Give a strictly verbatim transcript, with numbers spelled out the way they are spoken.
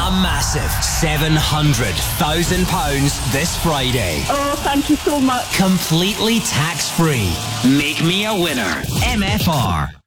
a massive seven hundred thousand pounds this Friday. Oh, thank you so much. Completely tax-free. Make me a winner. M F R.